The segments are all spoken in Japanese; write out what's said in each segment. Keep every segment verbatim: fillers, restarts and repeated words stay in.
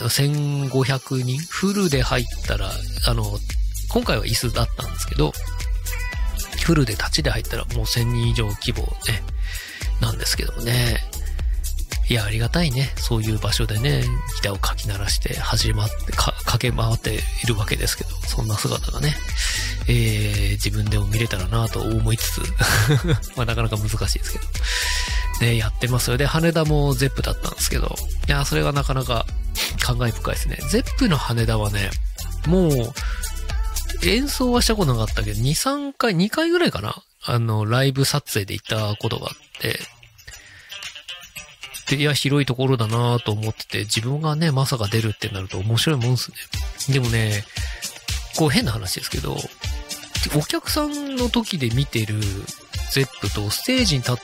せんごひゃくにんフルで入ったら、あの、今回は椅子だったんですけど、フルで立ちで入ったらもうせんにん以上規模ね、なんですけどもね。いや、ありがたいね。そういう場所でね、ギターをかき鳴らして走り回って、か、駆け回っているわけですけど、そんな姿がね、えー、自分でも見れたらなと思いつつ、まあなかなか難しいですけど。ね、やってますよ。で、羽田もゼップだったんですけど、いや、それがなかなか感慨深いですね。ゼップの羽田はね、もう、演奏はしたことなかったけど、に、さんかい、にかいぐらいかな。あの、ライブ撮影で行ったことがあって、で、いや、広いところだなと思ってて、自分がね、まさか出るってなると面白いもんですね。でもね、こう変な話ですけど、お客さんの時で見てるゼップとステージに立って、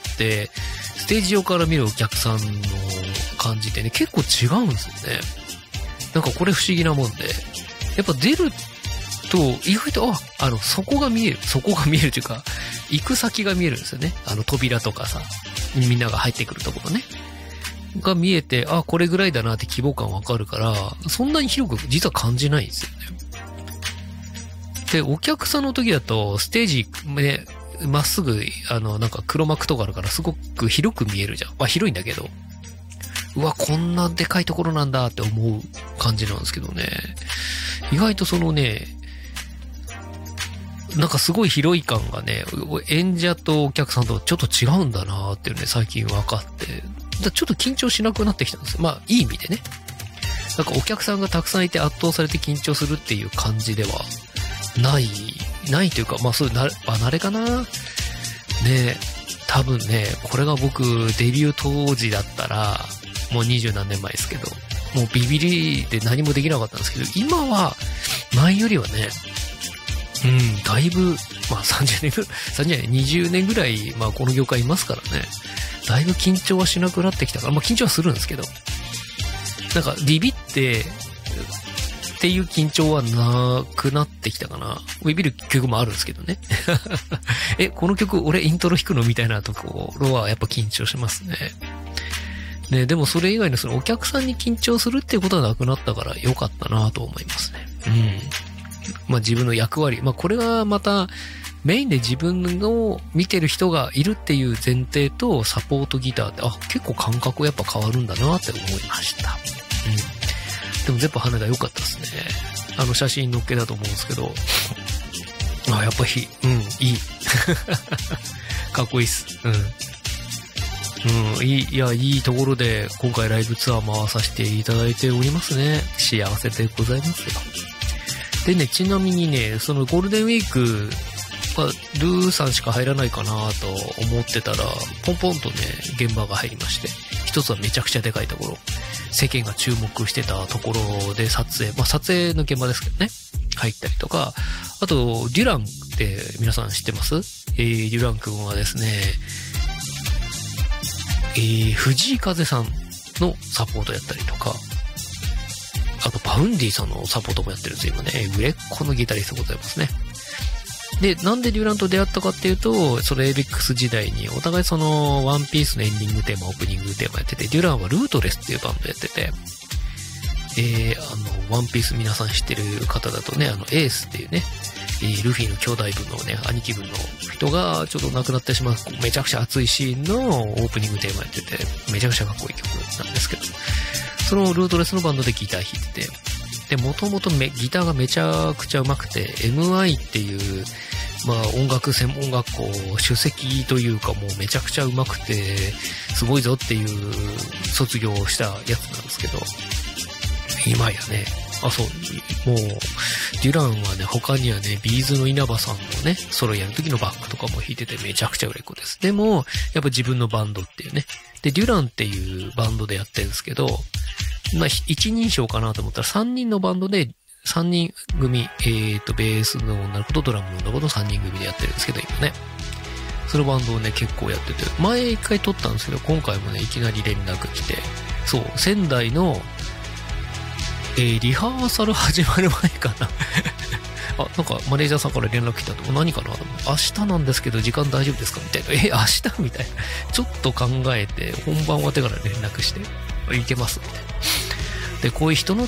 ステージ上から見るお客さんの感じってね、結構違うんですよね。なんかこれ不思議なもんで、やっぱ出ると、意外と、あ、あの、底が見える。底が見えるというか、行く先が見えるんですよね。あの、扉とかさ、みんなが入ってくるところね。が見えて、あ、これぐらいだなって規模感わかるから、そんなに広く実は感じないんですよね。で、お客さんの時だと、ステージ、ね、まっすぐ、あの、なんか黒幕とかあるからすごく広く見えるじゃん。まあ広いんだけど、うわ、こんなでかいところなんだって思う感じなんですけどね。意外とそのね、なんかすごい広い感がね、演者とお客さんとちょっと違うんだなーっていうね、最近分かって、だちょっと緊張しなくなってきたんですよ。まあ、いい意味でね。なんかお客さんがたくさんいて圧倒されて緊張するっていう感じではない、ないというか、まあそういうな離れかな。ねえ、多分ね、これが僕デビュー当時だったら、もう二十何年前ですけど、もうビビりで何もできなかったんですけど、今は前よりはね、うん、だいぶ、まあさんじゅうねんぐらい、さんじゅうねん、にじゅうねんぐらい、まあこの業界いますからね、だいぶ緊張はしなくなってきたから、まあ緊張はするんですけど、なんかビビって、っていう緊張はなくなってきたかな。ビビる曲もあるんですけどね。え、この曲俺イントロ弾くのみたいなところはやっぱ緊張しますね。ね、でもそれ以外のそのお客さんに緊張するっていうことはなくなったから良かったなと思いますね。うん。まあ自分の役割。まあこれはまたメインで自分の見てる人がいるっていう前提とサポートギターって、あ、結構感覚やっぱ変わるんだなって思いました。うん。でもゼップ羽田良かったですね。あの写真載っけだと思うんですけど。あ、やっぱひ、うん、いい。かっこいいっす。うん。うん、いい、いや、いいところで今回ライブツアー回させていただいておりますね。幸せでございますよ。でね、ちなみにね、そのゴールデンウィーク、まあ、ルーさんしか入らないかなと思ってたら、ポンポンとね、現場が入りまして、一つはめちゃくちゃでかいところ、世間が注目してたところで撮影、まあ撮影の現場ですけどね、入ったりとか、あと、デュランって皆さん知ってます？えー、デュラン君はですね、えー、藤井風さんのサポートやったりとか、あと、パウンディさんのサポートもやってるんですよ、今ね。売れっ子のギタリストでございますね。で、なんでデュランと出会ったかっていうと、そのエイベックス時代にお互いそのワンピースのエンディングテーマ、オープニングテーマやってて、デュランはルートレスっていうバンドやってて、えー、あの、ワンピース皆さん知ってる方だとね、あの、エースっていうね、えー、ルフィの兄弟分のね、兄貴分の人がちょっと亡くなってしまう、めちゃくちゃ熱いシーンのオープニングテーマやってて、めちゃくちゃかっこいい曲なんですけど、そのルートレスのバンドでギター弾いてて、で、もともとギターがめちゃくちゃ上手くて、エムアイ っていう、まあ音楽専門学校首席というかもうめちゃくちゃ上手くて、すごいぞっていう卒業したやつなんですけど、今やね、あ、そう、もう、デュランはね、他にはね、ビーズの稲葉さんのね、ソロやる時のバックとかも弾いててめちゃくちゃ売れっ子です。でも、やっぱ自分のバンドっていうね。で、デュランっていうバンドでやってるんですけど、まあ、一人称かなと思ったらさんにんのバンドで、さんにん組、えっと、ベースの女の子とドラムの女の子とさんにん組でやってるんですけど、今ね。そのバンドをね、結構やってて、前一回撮ったんですけど、今回もね、いきなり連絡来て、そう、仙台の、えー、リハーサル始まる前かな。あ、なんかマネージャーさんから連絡来たと。何かな？明日なんですけど時間大丈夫ですかみたいな。え、明日みたいな。ちょっと考えて、本番終わってから連絡して、いけますみたいな。で、こういう人の